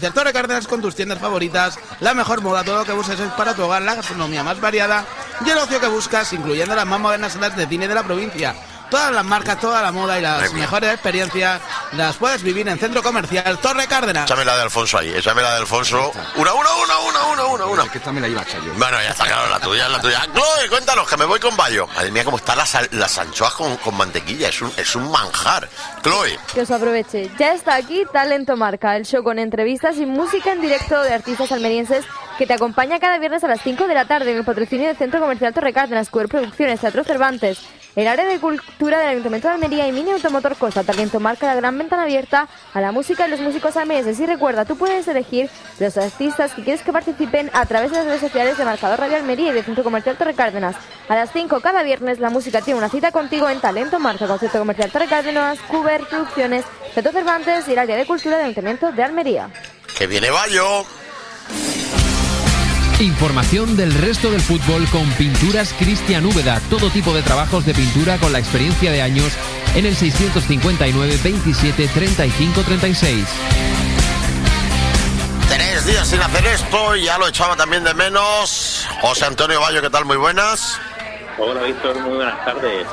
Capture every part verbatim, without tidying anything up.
Comercial Torre Cárdenas con tus tiendas favoritas, la mejor moda, todo lo que busques es para tu hogar, la gastronomía más variada y el ocio que buscas, incluyendo las más modernas salas de cine de la provincia. Todas las marcas, toda la moda y las mejores experiencias las puedes vivir en Centro Comercial Torre Cárdenas. Échame la de Alfonso ahí, échame la de Alfonso. Una, una, una, una, una, una, una. Es que esta me la iba a echar yo. Bueno, ya está claro, la tuya, la tuya. Chloe, cuéntanos, que me voy con Bayo. Madre mía, cómo están las, las anchoas con, con mantequilla, es un, es un manjar. Chloe. Que os aproveche. Ya está aquí Talento Marca, el show con entrevistas y música en directo de artistas almerienses que te acompaña cada viernes a las cinco de la tarde en el patrocinio del Centro Comercial Torre Cárdenas, Cuer Producciones, Teatro Cervantes, el área de cultura del Ayuntamiento de Almería y Mini Automotor Costa. Talento Marca, la gran ventana abierta a la música y los músicos almerienses. Y recuerda, tú puedes elegir los artistas que quieres que participen a través de las redes sociales de Marcador Radio Almería y del Centro Comercial Torre Cárdenas. A las cinco cada viernes la música tiene una cita contigo en Talento Marca con Centro Comercial Torre Cárdenas, Cuber Producciones, Teatro Cervantes y el área de cultura del Ayuntamiento de Almería. ¡Que viene Bayo! Información del resto del fútbol con Pinturas Cristian Úbeda. Todo tipo de trabajos de pintura con la experiencia de años en el seiscientos cincuenta y nueve veintisiete treinta y cinco treinta y seis. Tres días sin hacer esto y ya lo echaba también de menos. José Antonio Bayo, ¿qué tal? Muy buenas. Hola Víctor, muy buenas tardes.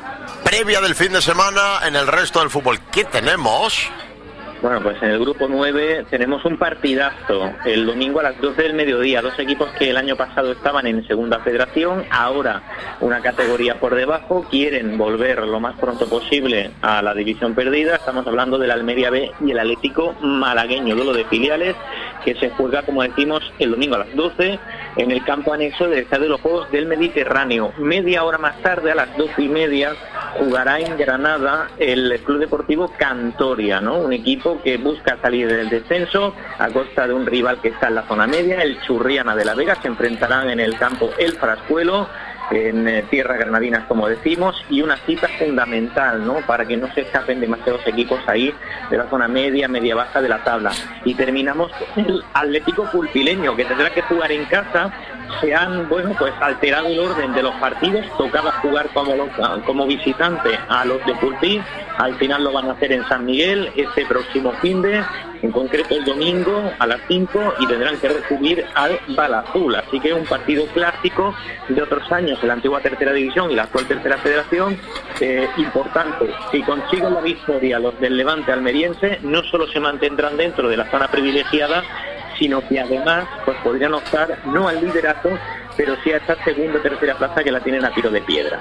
Previa del fin de semana en el resto del fútbol, ¿qué tenemos? Bueno, pues en el grupo nueve tenemos un partidazo el domingo a las doce del mediodía. Dos equipos que el año pasado estaban en segunda federación, ahora una categoría por debajo, quieren volver lo más pronto posible a la división perdida. Estamos hablando del Almería B y el Atlético Malagueño, duelo de filiales que se juega, como decimos, el domingo a las doce en el campo anexo del Estadio de los Juegos del Mediterráneo. Media hora más tarde, a las doce y media, jugará en Granada el Club Deportivo Cantoria, ¿no? Un equipo que busca salir del descenso a costa de un rival que está en la zona media, el Churriana de la Vega. Se enfrentarán en el campo El Frascuelo, en eh, tierras granadinas, como decimos, y una cita fundamental, ¿no?, para que no se escapen demasiados equipos ahí de la zona media, media baja de la tabla. Y terminamos con el Atlético Pulpileño, que tendrá que jugar en casa. Se han, bueno, pues alterado el orden de los partidos. Tocaba jugar como, como visitante a los de Pulpí. Al final lo van a hacer en San Miguel este próximo finde, en concreto el domingo a las cinco, y tendrán que recibir al Balazul. Así que un partido clásico de otros años en la antigua tercera división y la actual tercera federación, eh, importante. Si consiguen la victoria los del Levante almeriense, no solo se mantendrán dentro de la zona privilegiada, sino que además pues podrían optar no al liderato, pero sí a esta segunda o tercera plaza que la tienen a tiro de piedra.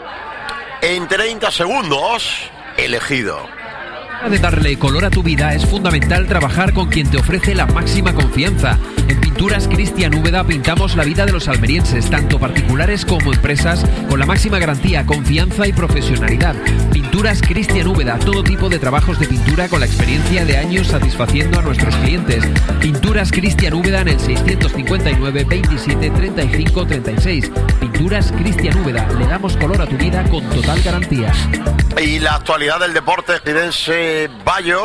En treinta segundos, elegido. De darle color a tu vida es fundamental trabajar con quien te ofrece la máxima confianza. En Pinturas Cristian Úbeda pintamos la vida de los almerienses, tanto particulares como empresas, con la máxima garantía, confianza y profesionalidad. Pinturas Cristian Úbeda, todo tipo de trabajos de pintura con la experiencia de años satisfaciendo a nuestros clientes. Pinturas Cristian Úbeda en el seiscientos cincuenta y nueve veintisiete treinta y cinco treinta y seis. Pinturas Cristian Úbeda, le damos color a tu vida con total garantía. Y la actualidad del deporte jirense, Bayo.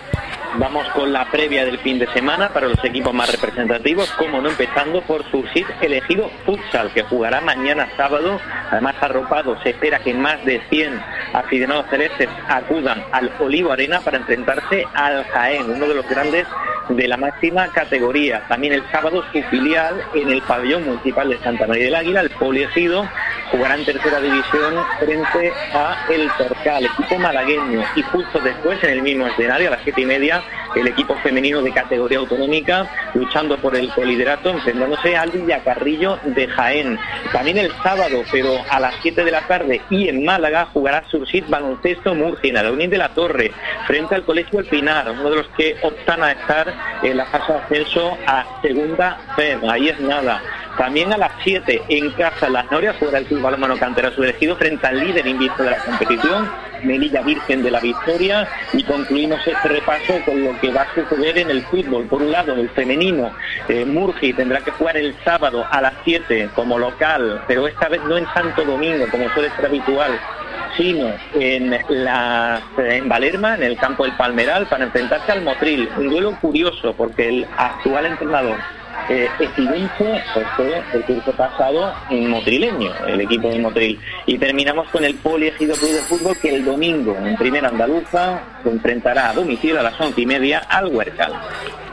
Vamos con la previa del fin de semana para los equipos más representativos, como no, empezando por Sursit Elegido Futsal, que jugará mañana sábado. Además, arropado, se espera que más de cien aficionados celestes acudan al Olivo Arena para enfrentarse al Jaén, uno de los grandes de la máxima categoría. También el sábado su filial en el pabellón municipal de Santa María del Águila, el Poliegido, jugará en tercera división frente a el Torcal, equipo malagueño. Y justo después, en el mismo escenario, a las siete y media, el equipo femenino de categoría autonómica luchando por el coliderato, enfrentándose al Villacarrillo de Jaén. También el sábado, pero a las siete de la tarde, y en Málaga, jugará Sursit Baloncesto Murcia, la Unión de la Torre, frente al Colegio El Pinar, uno de los que optan a estar en la fase de ascenso a segunda F E M. Ahí es nada. También a las siete, en casa, Las Norias, jugará el Club Balonmano Cantera su elegido frente al líder invicto de la competición, Melilla Virgen de la Victoria. Y concluimos este repaso con lo que va a suceder en el fútbol. Por un lado, el femenino, eh, Murgi tendrá que jugar el sábado a las siete como local, pero esta vez no en Santo Domingo, como suele ser habitual, sino en, la, en Valerma, en el campo del Palmeral, para enfrentarse al Motril. Un duelo curioso, porque el actual entrenador Eh, Exidense, pues fue el curso pasado en motrileño, el equipo de Motril. Y terminamos con el Poliegido Club de Fútbol, que el domingo en Primera Andaluza se enfrentará a domicilio a las once y media al Huercal.